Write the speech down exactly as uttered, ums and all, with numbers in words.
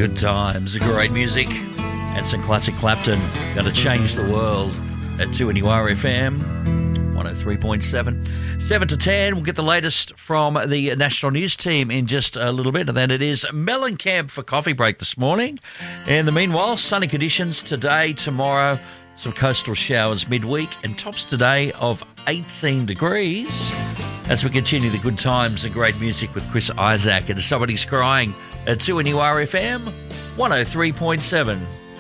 Good times, great music, and some classic Clapton. Gonna change the world at two N U R F M, one oh three point seven. seven to ten, we'll get the latest from the national news team in just a little bit. And then it is Mellencamp for coffee break this morning. In the meanwhile, sunny conditions today, tomorrow, some coastal showers midweek, and tops today of eighteen degrees. As we continue the good times and great music with Chris Isaac and Somebody's Crying at two N U R F M, one oh three point seven.